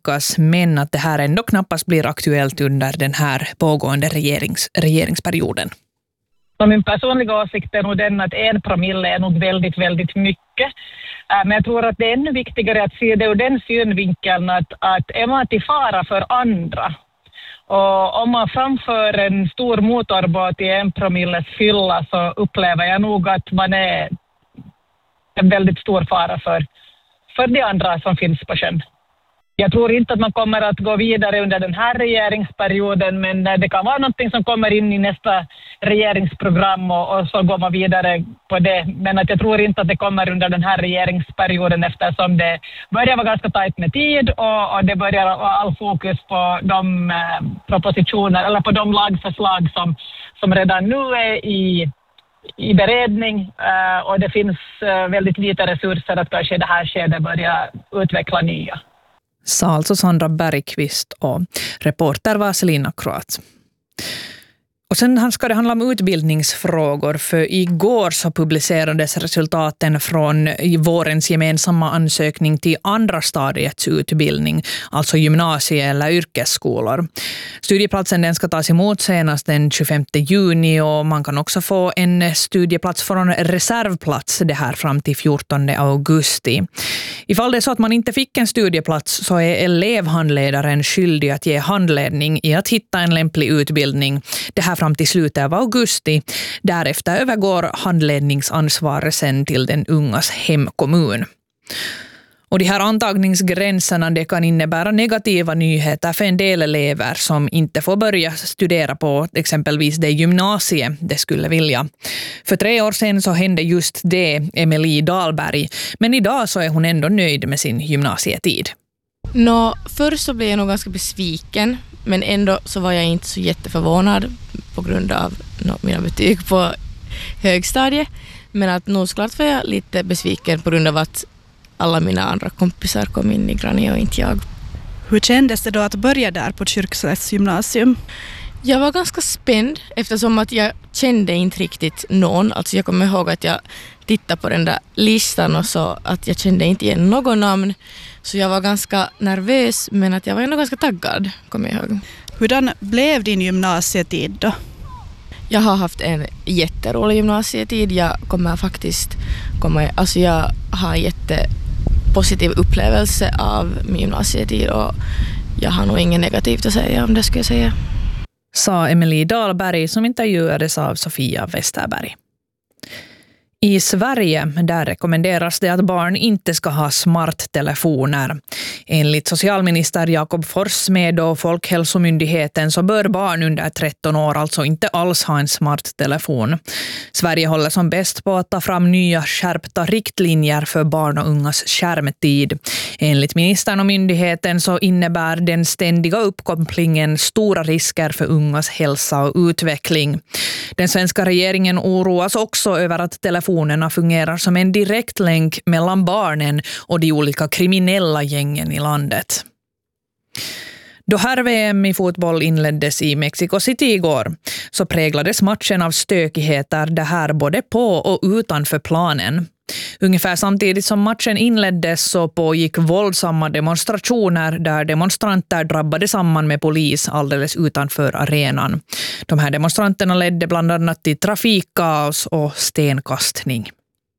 lyckas, men att det här ändå knappast blir aktuellt under den här pågående regeringsperioden? Min personliga åsikt är nog den att 1 promille är nog väldigt, väldigt mycket. Men jag tror att det är ännu viktigare att se det ur den synvinkeln att är man till fara för andra. Och om man framför en stor motorbåt i 1 promilles fylla så upplever jag nog att man är en väldigt stor fara för de andra som finns på sjön. Jag tror inte att man kommer att gå vidare under den här regeringsperioden, men det kan vara någonting som kommer in i nästa regeringsprogram och så går man vidare på det. Men att jag tror inte att det kommer under den här regeringsperioden eftersom det börjar vara ganska tajt med tid och det börjar vara all fokus på de propositioner eller på de lagförslag som redan nu är i beredning och det finns väldigt lite resurser att kanske i det här skedet börja utveckla nya. Sa alltså Sandra Bergqvist och reporter var Selina Kroat. Och sen ska det handla om utbildningsfrågor, för igår så publicerades resultaten från vårens gemensamma ansökning till andra stadiets utbildning, alltså gymnasie- eller yrkesskolor. Studieplatsen den ska tas emot senast den 25 juni och man kan också få en studieplats från reservplats det här fram till 14 augusti. Ifall det är så att man inte fick en studieplats så är elevhandledaren skyldig att ge handledning i att hitta en lämplig utbildning. Det här fram till slutet av augusti. Därefter övergår handledningsansvaret sen till den ungas hemkommun. Och de här antagningsgränserna det kan innebära negativa nyheter för en del elever som inte får börja studera på exempelvis det gymnasie de skulle vilja. För 3 år sedan så hände just det Emelie Dahlberg, men idag så är hon ändå nöjd med sin gymnasietid. Först så blev jag nog ganska besviken, men ändå så var jag inte så jätteförvånad på grund av mina betyg på högstadiet. Men att nog såklart var jag lite besviken på grund av att alla mina andra kompisar kom in i Grania och inte jag. Hur kändes det då att börja där på Kyrkslätts gymnasium? Jag var ganska spänd eftersom att jag kände inte riktigt någon. Alltså jag kommer ihåg att jag tittade på den där listan och så att jag kände inte igen någon namn. Så jag var ganska nervös, men att jag var ändå ganska taggad, kommer jag ihåg. Hurdan blev din gymnasietid då? Jag har haft en jätterolig gymnasietid. Jag har en jättepositiv upplevelse av min gymnasietid och jag har nog inget negativt att säga om det, skulle jag säga. Sa Emelie Dahlberg som intervjuades av Sofia Westerberg. I Sverige där rekommenderas det att barn inte ska ha smarttelefoner. Enligt socialminister Jakob Forssmed och Folkhälsomyndigheten så bör barn under 13 år alltså inte alls ha en smarttelefon. Sverige håller som bäst på att ta fram nya skärpta riktlinjer för barn och ungas skärmtid. Enligt ministern och myndigheten så innebär den ständiga uppkopplingen stora risker för ungas hälsa och utveckling. Den svenska regeringen oroas också över att telefonerna fungerar som en direkt länk mellan barnen och de olika kriminella gängen i landet. Då herr-VM i fotboll inleddes i Mexico City igår så präglades matchen av stökigheter det här både på och utanför planen. Ungefär samtidigt som matchen inleddes så pågick våldsamma demonstrationer där demonstranter drabbade samman med polis alldeles utanför arenan. De här demonstranterna ledde bland annat till trafikkaos och stenkastning.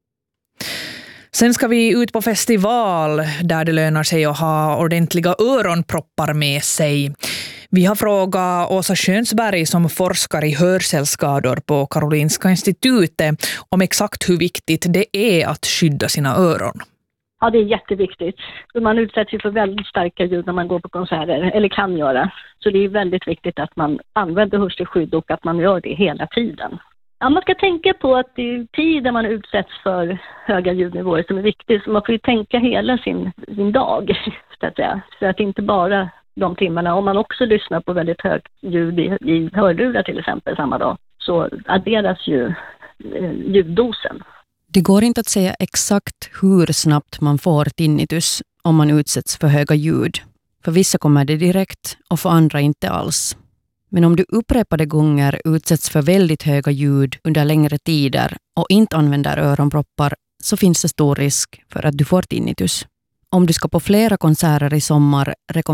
Sen ska vi ut på festival där det lönar sig att ha ordentliga öronproppar med sig. Vi har frågat Åsa Skönsberg som forskar i hörselskador på Karolinska institutet om exakt hur viktigt det är att skydda sina öron. Ja, det är jätteviktigt. Man utsätts ju för väldigt starka ljud när man går på konserter, eller kan göra. Så det är väldigt viktigt att man använder hörselskydd och att man gör det hela tiden. Ja, man ska tänka på att det är tiden man utsätts för höga ljudnivåer som är viktigt. Så man får ju tänka hela sin dag, så att säga. Så att inte bara de timmarna. Om man också lyssnar på väldigt högt ljud i hörlurar till exempel samma dag, så adderas ju ljuddosen. Det går inte att säga exakt hur snabbt man får tinnitus om man utsätts för höga ljud. För vissa kommer det direkt och för andra inte alls. Men om du upprepade gånger utsätts för väldigt höga ljud under längre tider och inte använder öronproppar så finns det stor risk för att du får tinnitus. Om du ska på flera konserter i sommar rekommenderar